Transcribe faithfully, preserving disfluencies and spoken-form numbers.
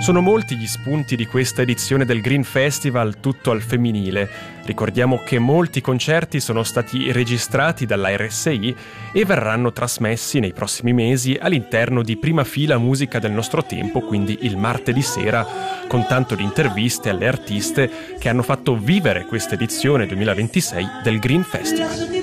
Sono molti gli spunti di questa edizione del Green Festival, tutto al femminile. Ricordiamo che molti concerti sono stati registrati dalla R S I e verranno trasmessi nei prossimi mesi all'interno di Prima Fila Musica del Nostro Tempo, quindi il martedì sera, con tanto di interviste alle artiste che hanno fatto vivere questa edizione duemilaventisei del Green Festival.